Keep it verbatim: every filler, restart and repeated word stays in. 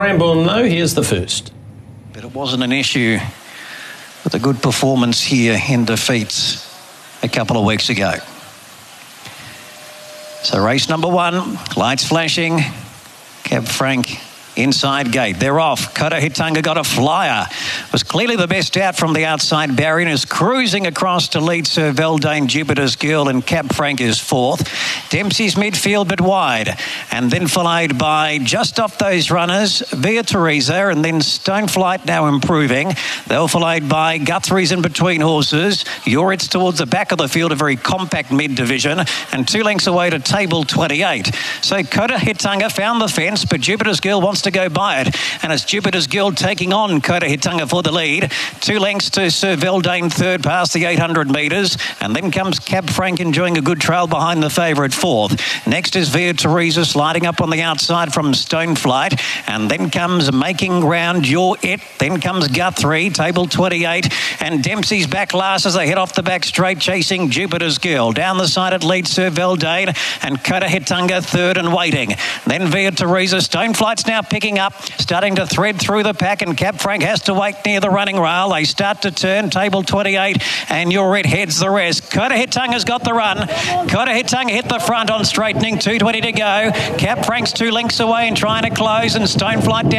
Cranbourne, though, here's the first. But it wasn't an issue with a good performance here in defeats a couple of weeks ago. So race number one, lights flashing, Cab Frank inside gate. They're off. Kota Hitanga got a flyer. Was clearly the best out from the outside barrier and is cruising across to lead Sir Veldane, Jupiter's Girl, and Cab Frank is fourth. Dempsey's midfield but wide, and then followed by just off those runners Via Teresa, and then Stoneflight now improving. They're followed by Guthrie's in between horses. Yoritz towards the back of the field, a very compact mid-division, and two lengths away to table twenty-eight. So Kota Hitanga found the fence, but Jupiter's Girl wants to go by it, and it's Jupiter's Girl taking on Kota Hitanga for the lead. Two lengths to Sir Veldane third past the eight hundred metres, and then comes Cab Frank enjoying a good trail behind the favourite fourth. Next is Via Teresa sliding up on the outside from Stoneflight, and then comes Making Ground Your It, then comes Guthrie, table twenty-eight, and Dempsey's back last as they head off the back straight chasing Jupiter's Girl. Down the side it leads Sir Veldane, and Kota Hitanga third and waiting. Then Via Teresa. Stoneflight's now picking up, starting to thread through the pack, and Cab Frank has to wait near the running rail. They start to turn, table twenty-eight, and Your It heads the rest. Kota Hitanga's got the run. Kota Hitanga hit the front on straightening, two twenty to go. Cab Frank's two lengths away and trying to close, and Stoneflight down.